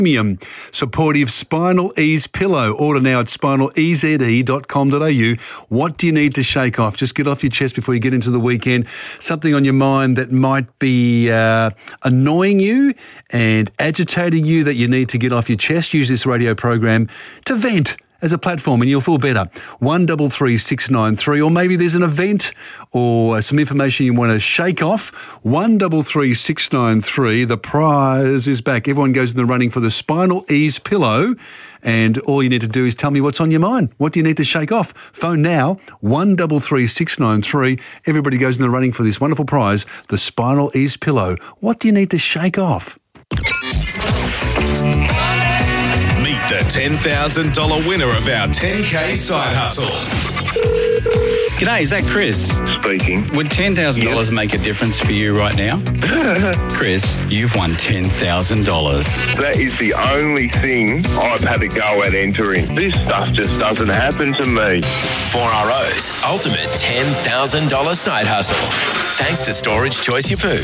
Premium supportive Spinal Ease pillow. Order now at spinaleze.com.au. What do you need to shake off? Just get off your chest before you get into the weekend. Something on your mind that might be annoying you and agitating you that you need to get off your chest. Use this radio program to vent as a platform and you'll feel better. 133693, or maybe there's an event or some information you want to shake off. 133693. The prize is back. Everyone goes in the running for the Spinal Ease pillow, and all you need to do is tell me what's on your mind. What do you need to shake off? Phone now, 133693. Everybody goes in the running for this wonderful prize, the Spinal Ease pillow. What do you need to shake off? Meet the $10,000 winner of our 10K side hustle. G'day, is that Chris? Speaking. Would $10,000 make a difference for you right now? Chris, you've won $10,000. That is the only thing I've had to go at entering. This stuff just doesn't happen to me. 4RO's ultimate $10,000 side hustle. Thanks to Storage Choice Yeppoon,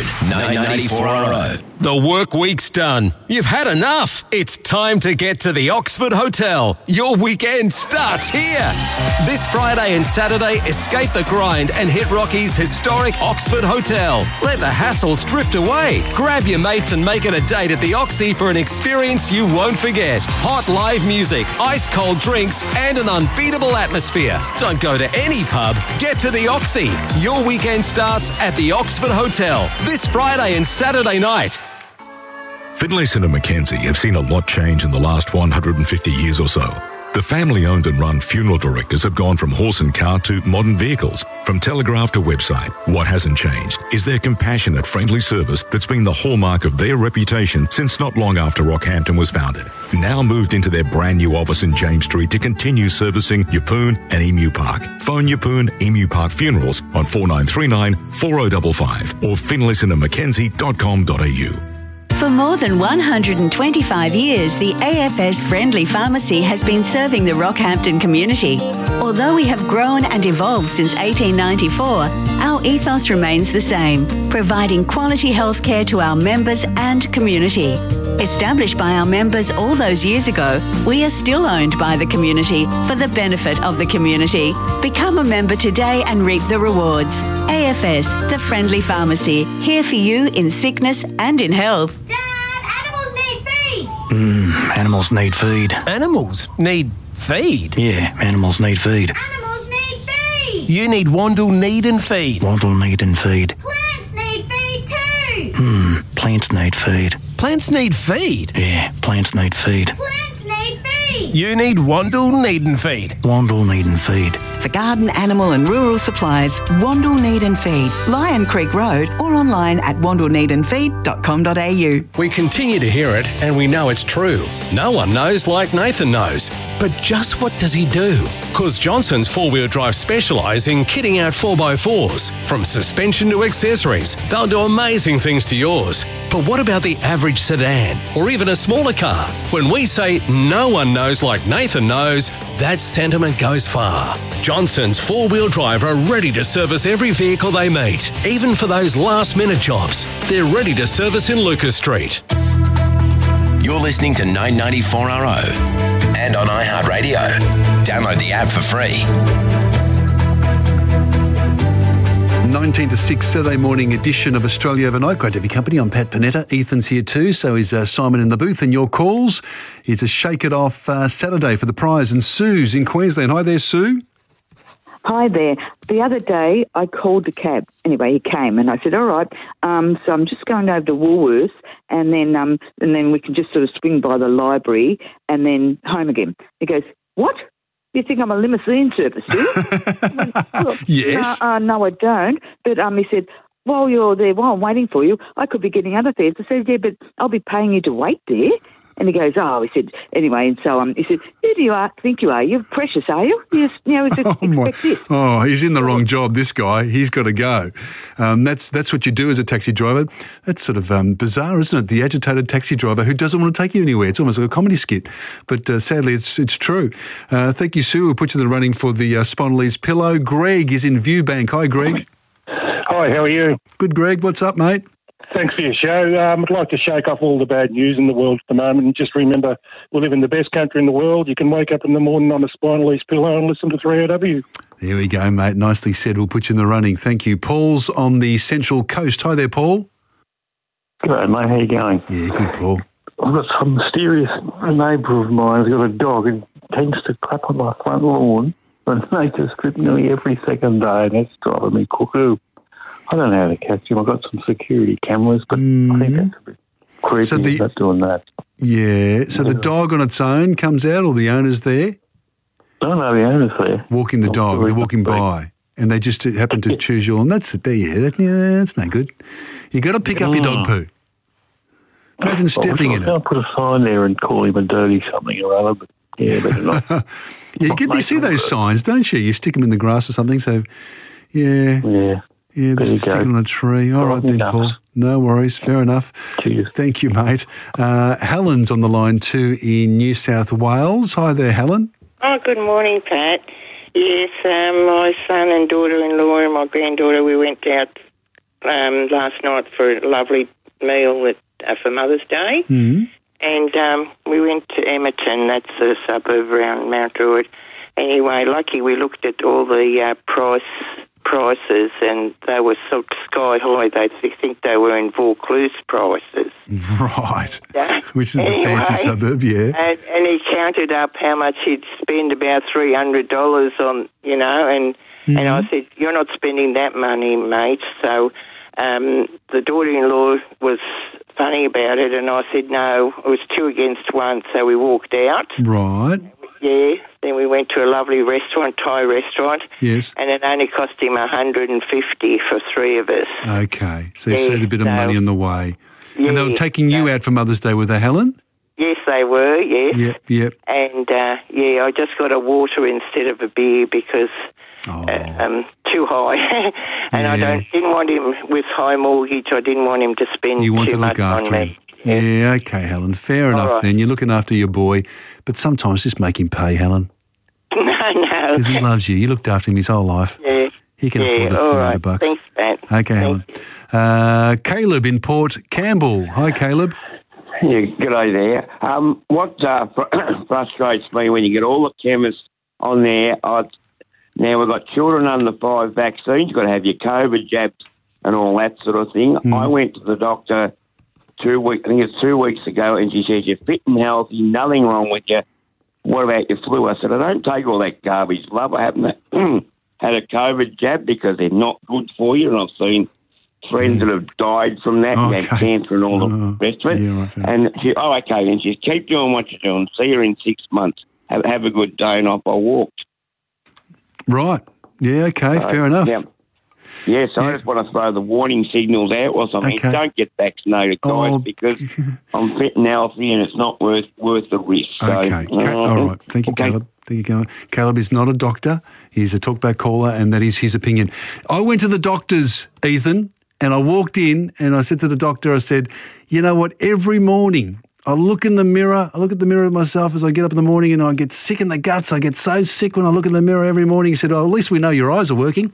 994RO. The work week's done. You've had enough. It's time to get to the Oxford Hotel. Your weekend starts here. This Friday and Saturday, escape the grind and hit Rocky's historic Oxford Hotel. Let the hassles drift away. Grab your mates and make it a date at the Oxy for an experience you won't forget. Hot live music, ice-cold drinks, and an unbeatable atmosphere. Don't go to any pub. Get to the Oxy. Your weekend starts at the Oxford Hotel this Friday and Saturday night. Finlayson and Mackenzie have seen a lot change in the last 150 years or so. The family-owned and run funeral directors have gone from horse and cart to modern vehicles, from telegraph to website. What hasn't changed is their compassionate, friendly service that's been the hallmark of their reputation since not long after Rockhampton was founded. Now moved into their brand new office in James Street to continue servicing Yeppoon and Emu Park. Phone Yeppoon Emu Park Funerals on 4939 4055 or finlaysonandmackenzie.com.au. For more than 125 years, the AFS Friendly Pharmacy has been serving the Rockhampton community. Although we have grown and evolved since 1894, our ethos remains the same, providing quality healthcare to our members and community. Established by our members all those years ago, we are still owned by the community for the benefit of the community. Become a member today and reap the rewards. AFS, the Friendly Pharmacy, here for you in sickness and in health. Animals need feed. Animals need feed. Animals need feed? Yeah, animals need feed. Animals need feed. You need Wandle Need and Feed. Wandle need and feed. Plants need feed too. Plants need feed. Plants need feed? Yeah, plants need feed. Plants need feed. You need Wandle Need and Feed. Wandle need and feed. For garden, animal and rural supplies, Wandle Need and Feed, Lion Creek Road, or online at wandleneedandfeed.com.au. We continue to hear it, and we know it's true. No one knows like Nathan knows. But just what does he do? Because Johnson's four-wheel drive specialise in kitting out 4x4s. From suspension to accessories, they'll do amazing things to yours. But what about the average sedan, or even a smaller car? When we say no one knows like Nathan knows, that sentiment goes far. Johnson's four-wheel drive are ready to service every vehicle they meet, even for those last-minute jobs. They're ready to service in Lucas Street. You're listening to 994RO and on iHeartRadio. Download the app for free. 19 to 6 Saturday morning edition of Australia Overnight. Great to have your company. I'm Pat Panetta. Ethan's here too, so is Simon in the booth. And your calls, it's a Shake It Off Saturday for the prize. And Sue's in Queensland. Hi there, Sue. Hi there. The other day I called the cab. Anyway, he came and I said, all right, so I'm just going over to Woolworths and then we can just sort of swing by the library and then home again. He goes, what? You think I'm a limousine service, do you? Yes. No, I don't. But he said, while you're there, while I'm waiting for you, I could be getting other fares. I said, yeah, but I'll be paying you to wait there. And he goes, he said, anyway, and so he said, who do you think you are? You're precious, are you? You just, expect this. Oh, he's in the wrong job, this guy. He's got to go. That's what you do as a taxi driver. That's sort of bizarre, isn't it? The agitated taxi driver who doesn't want to take you anywhere. It's almost like a comedy skit. But sadly, it's true. Thank you, Sue. We'll put you in the running for the Spinal Ease pillow. Greg is in Viewbank. Hi, Greg. Hi, how are you? Good, Greg. What's up, mate? Thanks for your show. I'd like to shake off all the bad news in the world at the moment and just remember we live in the best country in the world. You can wake up in the morning on a spinal ease pillow and listen to 3AW. There we go, mate. Nicely said. We'll put you in the running. Thank you. Paul's on the Central Coast. Hi there, Paul. G'day, mate. How you going? Yeah, good, Paul. I've got some mysterious neighbour of mine who's got a dog and tends to crap on my front lawn and makes a strip nearly every second day, and that's driving me cuckoo. I don't know how to catch him. I've got some security cameras, but I think that's a bit creepy about doing that. Yeah, so the dog on its own comes out or the owner's there? No, the owner's there. Walking the dog, they're walking by and they just happen to choose you, and that's no good. You got to pick up your dog poo. Imagine stepping in it. I'll put a sign there and call him a dirty something or other, but yeah, better not. You see those signs, don't you? You stick them in the grass or something, so yeah, just stick them on a tree. All right then, Paul. No worries, fair enough. Cheers. Thank you, mate. Helen's on the line too in New South Wales. Hi there, Helen. Oh, good morning, Pat. Yes, my son and daughter-in-law and my granddaughter, we went out last night for a lovely meal for Mother's Day. Mm-hmm. And we went to Emerton, that's a suburb around Mount Druitt. Anyway, lucky we looked at all the prices, and they were so sky high. They think they were in Vaucluse prices. Right. Which is the fancy suburb, yeah. And he counted up how much he'd spend, about $300 on, and I said, you're not spending that money, mate. So the daughter-in-law was funny about it, and I said, no, it was 2 against 1, so we walked out. Right. Yeah, then we went to a lovely restaurant, Thai restaurant. Yes. And it only cost him $150 for 3 of us. Okay, so you saved a bit of money on the way. Yeah, and they were taking you out for Mother's Day with Helen? Yes, they were, yes. Yep. And, I just got a water instead of a beer because too high. And I didn't want him, with high mortgage, I didn't want him to spend too much on me. You want to look after him. Yeah, okay, Helen. Fair enough then. You're looking after your boy. But sometimes just make him pay, Helen. No. Because he loves you. You looked after him his whole life. Yeah. He can afford the $300. Thanks, Pat. Okay, Helen. Caleb in Port Campbell. Hi, Caleb. Yeah, g'day there. What frustrates me when you get all the chemists on there, now we've got children under 5 vaccines, you've got to have your COVID jabs and all that sort of thing. I went to the doctor 2 weeks ago, and she says, you're fit and healthy, nothing wrong with you. What about your flu? I said, I don't take all that garbage, love. I haven't had a COVID jab because they're not good for you, and I've seen friends that have died from that and had cancer and all the rest of it. Yeah, right, and she, okay, and she says, keep doing what you're doing. See you in 6 months. Have a good day, and off I walked. Right. Yeah, okay, fair enough. Yeah. Yes, I just want to throw the warning signals out or something. Okay. Don't get vaccinated, guys, because I'm fit and healthy and it's not worth the risk. Okay. All right. Thank you, Caleb. Thank you, Caleb. Caleb is not a doctor. He's a talkback caller, and that is his opinion. I went to the doctor's, Ethan, and I walked in and I said to the doctor, I said, you know what, every morning I look in the mirror, I look at the mirror of myself as I get up in the morning and I get sick in the guts. I get so sick when I look in the mirror every morning. He said, at least we know your eyes are working.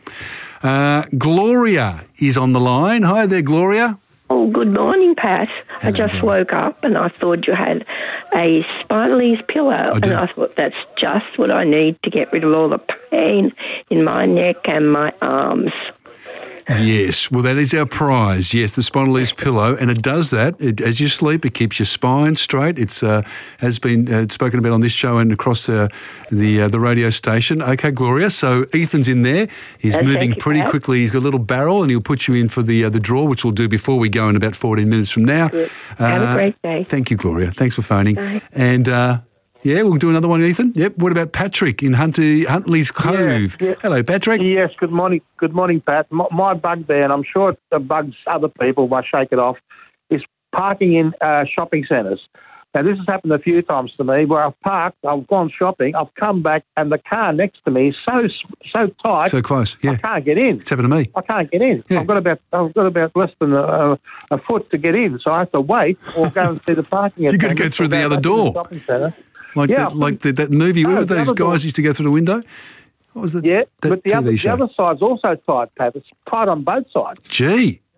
Gloria is on the line. Hi there, Gloria. Oh, good morning, Pat. Hello, I just woke up and I thought you had a spinal ease pillow, and I thought that's just what I need to get rid of all the pain in my neck and my arms. Yes, well, that is our prize. Yes, the spinal ease pillow, and it does that. As you sleep, it keeps your spine straight. It's has been spoken about on this show and across the radio station. Okay, Gloria. So Ethan's in there. He's moving pretty quickly. He's got a little barrel, and he'll put you in for the draw, which we'll do before we go in about 14 minutes from now. Good. Have a great day. Thank you, Gloria. Thanks for phoning. Bye. And yeah, we'll do another one, Ethan. Yep. What about Patrick in Huntley's Cove? Yeah. Hello, Patrick. Yes, good morning. Good morning, Pat. My bugbear, and I'm sure it bugs other people by Shake It Off, is parking in shopping centres. Now, this has happened a few times to me where I've parked, I've gone shopping, I've come back, and the car next to me is so tight. So close, yeah. I can't get in. It's happened to me. I can't get in. Yeah. I've got about less than a foot to get in, so I have to wait or go and see the parking. You've got to go through the other door. Shopping centre. Like that movie, where those guys used to go through the window? What was that? Yeah, that but the TV show? other side's also tight, Pat. It's tight on both sides. Gee.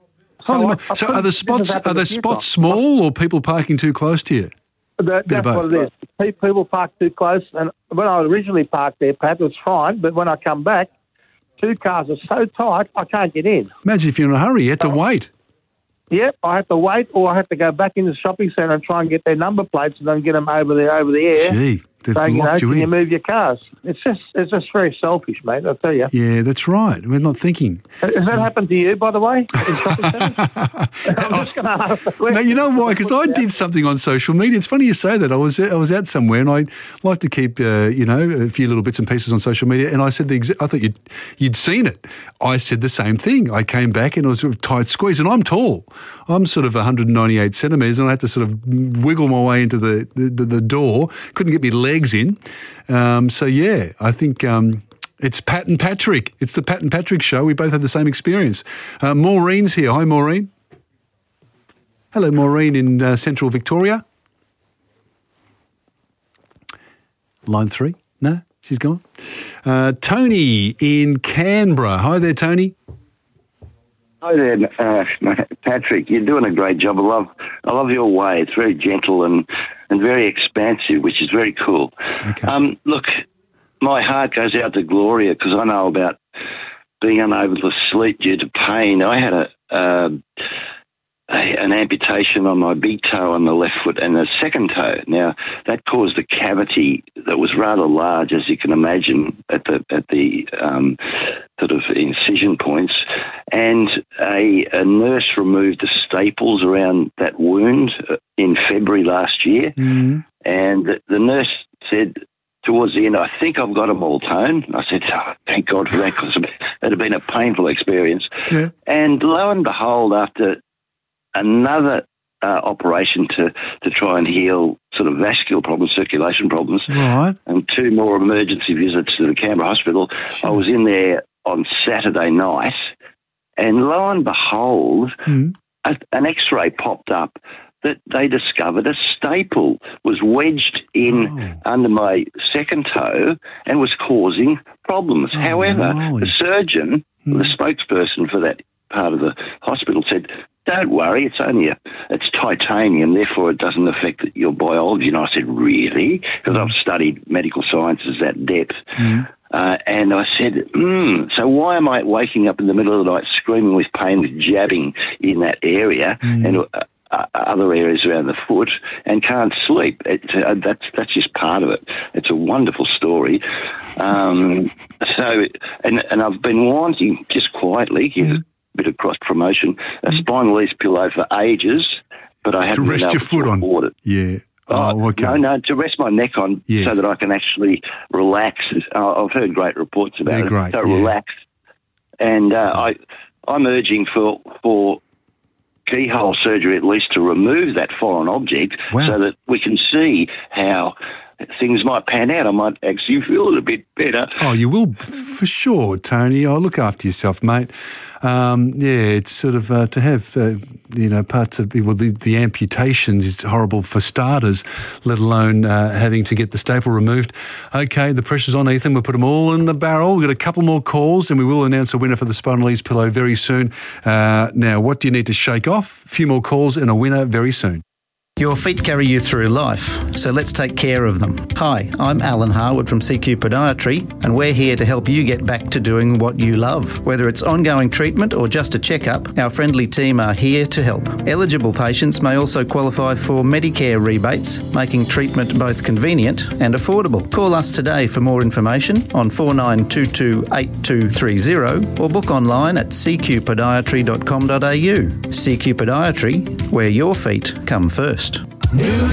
So are the spots small or people parking too close to you? That's what it is. People park too close, and when I originally parked there, Pat, it was fine, but when I come back, 2 cars are so tight, I can't get in. Imagine if you're in a hurry, you had to wait. Yep, I have to wait, or I have to go back in the shopping centre and try and get their number plates and then get them over the air. Gee, they've saying, locked you can in. you move your cars? It's just very selfish, mate, I'll tell you. Yeah, that's right. We're not thinking. Has that happened to you, by the way, in shopping centres? I'm just going to ask the question. No, you know why? Because I did something on social media. It's funny you say that. I was out somewhere, and I like to keep a few little bits and pieces on social media. And I said I thought you'd seen it. I said the same thing. I came back and it was sort of tight squeeze, and I'm tall. I'm sort of 198 centimetres, and I had to sort of wiggle my way into the door. Couldn't get my legs in. So yeah, I think. It's Pat and Patrick. It's the Pat and Patrick show. We both had the same experience. Maureen's here. Hi, Maureen. Hello, Maureen in Central Victoria. Line 3? No, she's gone. Tony in Canberra. Hi there, Tony. Hi there, Patrick. You're doing a great job. I love your way. It's very gentle and very expansive, which is very cool. Okay. Look, my heart goes out to Gloria because I know about being unable to sleep due to pain. I had an amputation on my big toe on the left foot and the second toe. Now, that caused a cavity that was rather large, as you can imagine, at the sort of incision points. And a nurse removed the staples around that wound in February last year. Mm-hmm. And the nurse said, towards the end, I think I've got them all, Tone. I said, thank God for that, because it had been a painful experience. Yeah. And lo and behold, after another operation to try and heal sort of vascular problems, circulation problems, right, and 2 more emergency visits to the Canberra Hospital, I was in there on Saturday night, and lo and behold, an X-ray popped up that they discovered a staple was wedged in under my second toe and was causing problems. However, the surgeon, the spokesperson for that part of the hospital, said, don't worry, it's titanium, therefore it doesn't affect your biology. And I said, really? Because I've studied medical sciences at depth. And I said, so why am I waking up in the middle of the night screaming with pain with jabbing in that area and other areas around the foot and can't sleep? That's just part of it. It's a wonderful story. And I've been wanting, just quietly, bit of cross promotion, a spinal ease pillow for ages, but I haven't to rest your foot on. It. Yeah. Oh, okay. No, to rest my neck on so that I can actually relax. I've heard great reports about it. Great, so relax. And I'm urging for keyhole surgery at least to remove that foreign object so that we can see how things might pan out. I might actually feel a bit better. Oh, you will for sure, Tony. Oh, look after yourself, mate. It's sort of to have, parts of the amputations is horrible for starters, let alone having to get the staple removed. Okay, the pressure's on, Ethan. We'll put them all in the barrel. We've got a couple more calls and we will announce a winner for the Spinal Ease pillow very soon. Now, what do you need to shake off? A few more calls and a winner very soon. Your feet carry you through life, so let's take care of them. Hi, I'm Alan Harwood from CQ Podiatry, and we're here to help you get back to doing what you love. Whether it's ongoing treatment or just a checkup, our friendly team are here to help. Eligible patients may also qualify for Medicare rebates, making treatment both convenient and affordable. Call us today for more information on 49228230 or book online at cqpodiatry.com.au. CQ Podiatry, where your feet come first. New